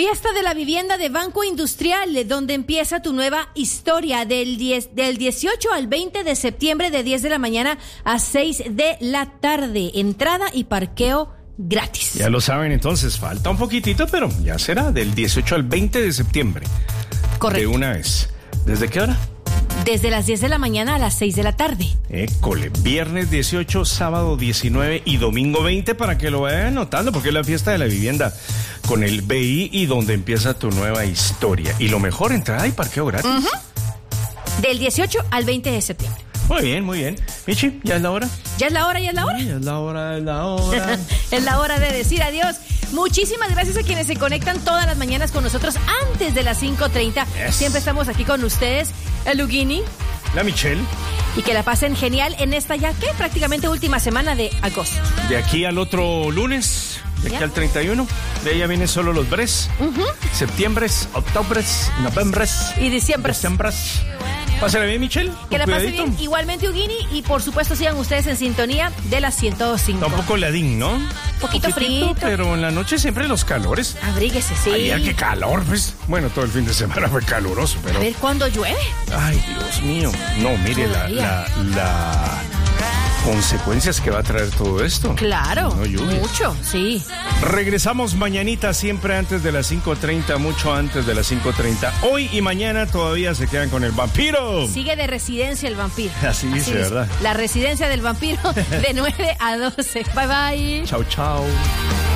Fiesta de la vivienda de Banco Industrial, donde empieza tu nueva historia del 18 al 20 de septiembre de 10 de la mañana a 6 de la tarde. Entrada y parqueo gratis. Ya lo saben, entonces falta un poquitito, pero ya será del 18 al 20 de septiembre. Correcto. De una vez. ¿Desde qué hora? Desde las 10 de la mañana a las 6 de la tarde. École, viernes 18, sábado 19 y domingo 20 para que lo vayan anotando, porque es la fiesta de la vivienda con el BI y donde empieza tu nueva historia. Y lo mejor, entrada y parqueo gratis. Del 18 al 20 de septiembre. Muy bien, muy bien. Michi, ¿ya es la hora? ¿Ya es la hora? ¿Ya es la hora? Ya es la hora, es la hora. Es la hora de decir adiós. Muchísimas gracias a quienes se conectan todas las mañanas con nosotros antes de las 5:30. Yes. Siempre estamos aquí con ustedes, el Lugini. La Michelle. Y que la pasen genial en esta ya que prácticamente última semana de agosto. De aquí al otro lunes, de aquí Ya. al 31, de ahí ya vienen solo los bres. Septiembres, octobres, novembres Y diciembre. Diciembres. Pásale bien, Michelle. Que la con pasen cuidadito. bien. Igualmente, Ugini. Y por supuesto, sigan ustedes en sintonía de las 105. Está un poco ladín, ¿no? Poquito Poquitito, frito. pero en la noche siempre los calores. Abríguese, sí. Ayer qué calor, pues. Bueno, todo el fin de semana fue caluroso, pero... A ver cuándo llueve. Ay, Dios mío. No, mire Todavía. la consecuencias que va a traer todo esto. Claro. No lluvias. Mucho, sí. Regresamos mañanita, siempre antes de las 5:30, mucho antes de las 5:30. Hoy y mañana todavía se quedan con el vampiro. Sigue de residencia el vampiro. Así dice, ¿verdad? La residencia del vampiro de 9 a 12. Bye, bye. Chao, chao.